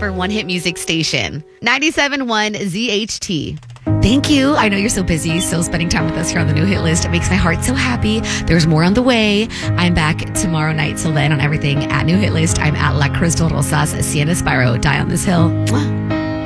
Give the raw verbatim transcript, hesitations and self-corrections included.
number one hit music station, ninety-seven point one Z H T. Thank you. I know you're so busy, still spending time with us here on the New Hit List. It makes my heart so happy. There's more on the way. I'm back tomorrow night. Till then, on everything at New Hit List, I'm at La Crystal Rosas, Sienna Spyro, Die on This Hill. Mwah.